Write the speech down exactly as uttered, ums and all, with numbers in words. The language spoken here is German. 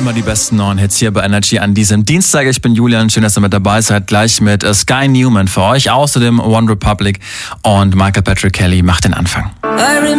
Immer die besten neuen Hits hier bei Energy an diesem Dienstag. Ich bin Julian, schön, dass ihr mit dabei seid. Gleich mit Sky Newman für euch. Außerdem One Republic und Michael Patrick Kelly macht den Anfang.